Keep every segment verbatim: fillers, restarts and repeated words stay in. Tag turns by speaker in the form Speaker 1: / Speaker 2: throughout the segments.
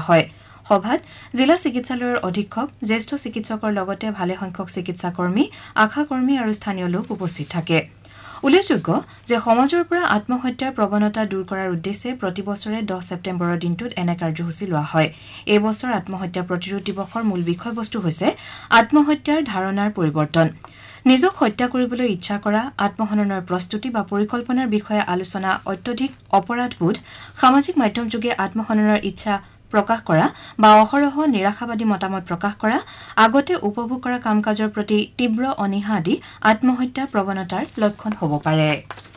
Speaker 1: হয়। সভাত জিলা চিকিৎসালয়ৰ অধীক্ষক, জ্যেষ্ঠ চিকিৎসকৰ লগতে ভালে সংখ্যক চিকিৎসাকৰ্মী, আশাকৰ্মী আৰু স্থানীয় লোক উপস্থিত থাকে। উল্লেখযোগ্য যে সমাজৰ পৰা আত্মহত্যাৰ প্ৰৱণতা দূৰ কৰাৰ উদ্দেশ্যে প্ৰতিবছৰে দহ ছেপ্টেম্বৰৰ দিনটোত এনে কাৰ্যসূচী লোৱা হয়। এই বছৰ আত্মহত্যা প্ৰতিৰোধ দিৱসৰ মূল বিষয়বস্তু হৈছে আত্মহত্যাৰ ধাৰণাৰ পৰিৱৰ্তন। নিজক হত্যা কৰিবলৈ ইচ্ছা কৰা, আত্মহননৰ প্ৰস্তুতি বা পৰিকল্পনাৰ বিষয়ে আলোচনা, অত্যধিক অপৰাধবোধ, সামাজিক মাধ্যমযোগে আত্মহননৰ ইচ্ছা প্ৰকাশ কৰা বা অহৰহ নিৰাশাবাদী মতামত প্ৰকাশ কৰা, আগতে উপভোগ কৰা কাম কাজৰ প্ৰতি তীব্ৰ অনীহা আদি আত্মহত্যাৰ প্ৰৱণতাৰ লক্ষণ হ'ব পাৰে।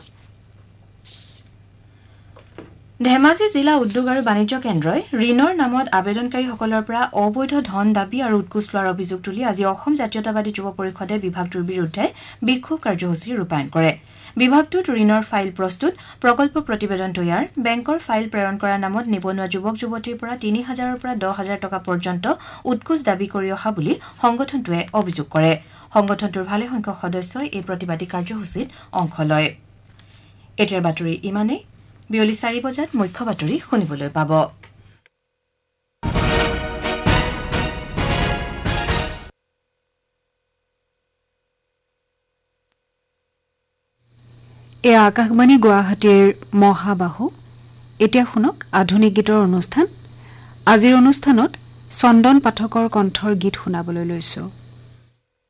Speaker 1: ধেমাজি জিলা উদ্যোগ আৰু বাণিজ্য কেন্দ্ৰই ঋণৰ নামত আবেদনকাৰীসকলৰ পৰা অবৈধ ধন দাবী আৰু উৎকোচ লোৱাৰ অভিযোগ তুলি আজি অসম জাতীয়তাবাদী যুৱ পৰিষদে বিভাগটোৰ বিৰুদ্ধে বিক্ষোভ কাৰ্যসূচী ৰূপায়ণ কৰে। বিভাগটোত ঋণৰ ফাইল প্ৰস্তুত, প্ৰকল্প প্ৰতিবেদন তৈয়াৰ, বেংকৰ ফাইল প্ৰেৰণ কৰাৰ নামত নিবনুৱা যুৱক যুৱতীৰ পৰা তিনি হাজাৰৰ পৰা দহ হাজাৰ টকা পৰ্যন্ত উৎকোচ দাবী কৰি অহা বুলি সংগঠনটোৱে অভিযোগ কৰে। সংগঠনটোৰ ভালেসংখ্যক সদস্যই এই প্ৰতিবাদী কাৰ্যসূচীত অংশ লয়। এতিয়াৰ বাতৰি ইমানেই। বিয়লি চাৰি বজাত মুখ্য বাতৰি শুনিবলৈ পাব।
Speaker 2: এয়া আকাশবাণী গুৱাহাটীৰ মহাবাহু। এতিয়া শুনক আধুনিক গীতৰ অনুষ্ঠান। আজিৰ অনুষ্ঠানত চন্দন পাঠকৰ কণ্ঠৰ গীত শুনাবলৈ লৈছো।